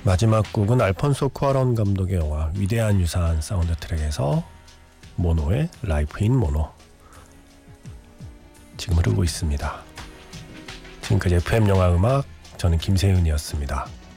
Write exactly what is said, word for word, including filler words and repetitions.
마지막 곡은 알폰소 쿠아론 감독의 영화 위대한 유산 사운드 트랙에서 모노의 라이프 인 모노 지금 흐르고 있습니다. 지금까지 에프엠 영화 음악, 저는 김세윤이었습니다.